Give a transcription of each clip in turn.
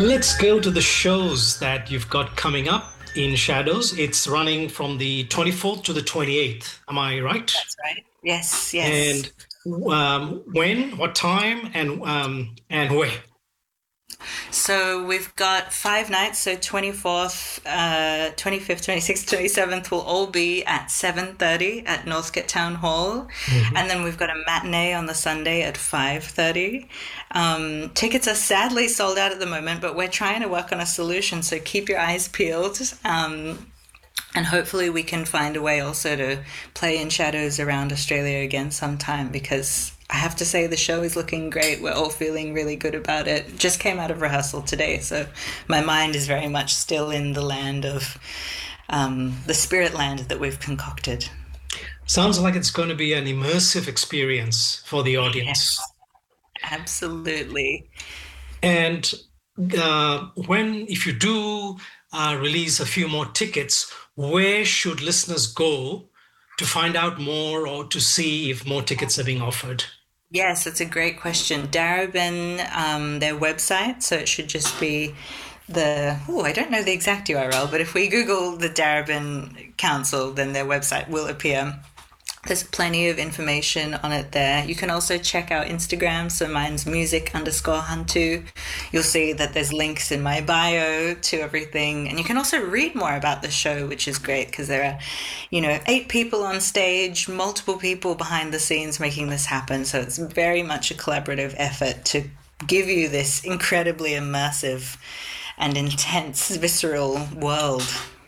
Let's go to the shows that you've got coming up in Shadows. It's running from the 24th to the 28th. Am I right? That's right. Yes, yes. And when, what time, and where? So we've got 5 nights, so 24th, 25th, 26th, 27th will all be at 7:30 at Northcote Town Hall. Mhm. And then we've got a matinee on the Sunday at 5:30. Tickets are sadly sold out at the moment, but we're trying to work on a solution, so keep your eyes peeled. And hopefully we can find a way also to play in shadows around Australia again sometime because I have to say the show is looking great. We're all feeling really good about it. Just came out of rehearsal today, so my mind is very much still in the land of the spirit land that we've concocted. Sounds like it's going to be an immersive experience for the audience. Yes, absolutely. And if you do release a few more tickets, where should listeners go to find out more or to see if more tickets are being offered? Yes, it's a great question. Darabin, their website, so it should just be I don't know the exact URL, but if we Google the Darabin Council, then their website will appear. There's plenty of information on it there. You can also check out Instagram. So mine's music_Hantu. You'll see that there's links in my bio to everything. And you can also read more about the show, which is great because there are, 8 people on stage, multiple people behind the scenes making this happen. So it's very much a collaborative effort to give you this incredibly immersive and intense, visceral world.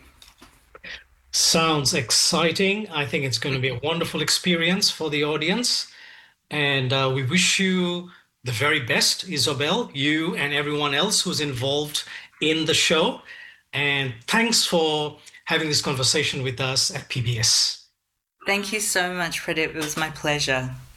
Sounds exciting. I think it's going to be a wonderful experience for the audience. And we wish you the very best, Isabel, you and everyone else who's involved in the show. And thanks for having this conversation with us at PBS. Thank you so much, Pradeep. It was my pleasure.